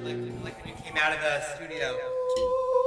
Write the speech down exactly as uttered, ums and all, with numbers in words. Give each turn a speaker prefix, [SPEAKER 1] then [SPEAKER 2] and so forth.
[SPEAKER 1] like, like when you came out of the studio.